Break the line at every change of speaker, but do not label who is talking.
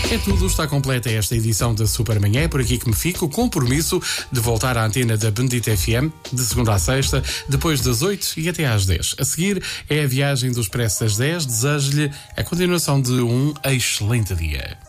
É tudo, está completa esta edição da Supermanhã. É por aqui que me fico. O compromisso de voltar à antena da Bendita FM, de segunda à sexta, depois das 8 e até às 10. A seguir é a viagem do Expresso das 10. Desejo-lhe a continuação de um excelente dia.